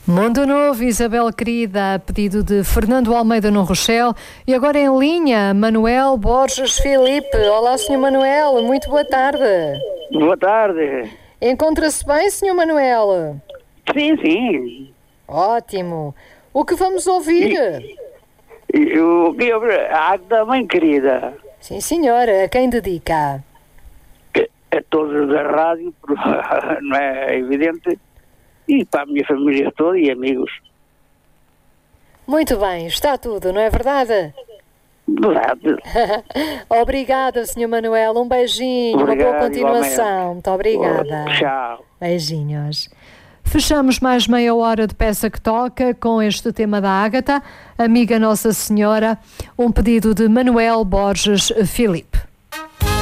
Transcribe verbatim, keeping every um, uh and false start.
Mundo Novo, Isabel querida, a pedido de Fernando Almeida no Rochelle. E agora em linha, Manuel Borges Filipe. Olá, senhor Manuel, muito boa tarde. Boa tarde. Encontra-se bem, senhor Manuel? Sim, sim. Ótimo. O que vamos ouvir? E, e, o que eu, a Águeda Mãe Querida. Sim, senhora. A quem dedica? A, a todos da rádio, não é evidente, e para a minha família toda e amigos. Muito bem, está tudo, não é verdade? Verdade. Obrigada, senhor Manuel. Um beijinho, Obrigado, uma boa continuação. igualmente. Muito obrigada. Tchau. Beijinhos. Fechamos mais meia hora de Peça que Toca com este tema da Ágata, Amiga Nossa Senhora, um pedido de Manuel Borges Filipe.